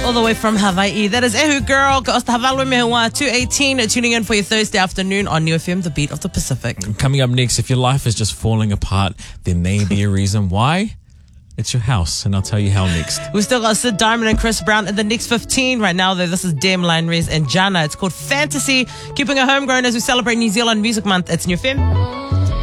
All the way from Hawaii. That is Ehu Girl. Ka osta Hawaii Mehua 218. Tuning in for your Thursday afternoon on New FM, the beat of the Pacific. Coming up next, if your life is just falling apart, there may be a reason why. It's your house, and I'll tell you how next. We've still got Sid Diamond and Chris Brown in the next 15. Right now, though, this is Dem Lanrez and Jana. It's called Fantasy. Keeping it homegrown as we celebrate New Zealand Music Month. It's New FM.